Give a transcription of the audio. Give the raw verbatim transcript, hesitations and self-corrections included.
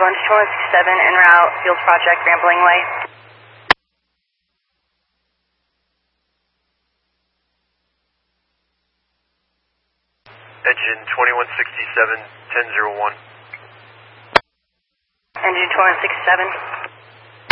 Engine twenty-one sixty-seven, en route, Field Project, Rambling Way. Engine twenty-one sixty-seven, ten zero one. Engine twenty-one sixty-seven.